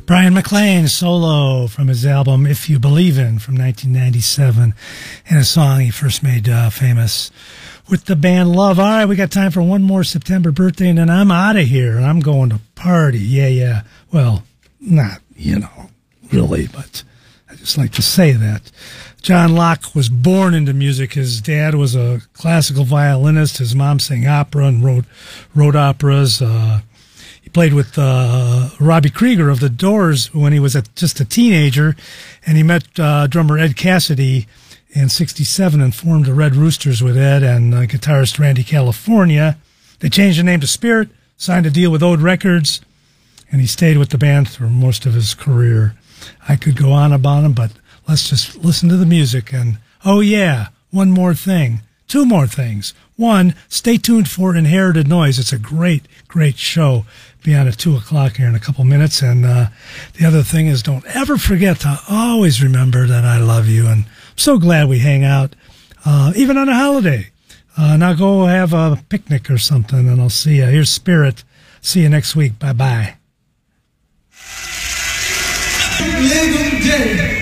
Brian McLean solo from his album If You Believe In from 1997, and a song he first made famous with the band Love. All right, we got time for one more September birthday, and then I'm out of here, and I'm going to party. Yeah. Well, not, really, but I just like to say that. John Locke was born into music. His dad was a classical violinist. His mom sang opera and wrote operas. He played with Robbie Krieger of The Doors when he was just a teenager, and he met drummer Ed Cassidy in '67 and formed the Red Roosters with Ed and guitarist Randy California. They changed the name to Spirit, signed a deal with Ode Records, and he stayed with the band through most of his career. I could go on about him, but let's just listen to the music. And, oh yeah, one more thing. Two more things. One, stay tuned for Inherited Noise. It's a great, great show. Be on at 2 o'clock here in a couple minutes. And the other thing is, don't ever forget to always remember that I love you. And I'm so glad we hang out, even on a holiday. Now go have a picnic or something, and I'll see you. Here's Spirit. See you next week. Bye-bye. Living day.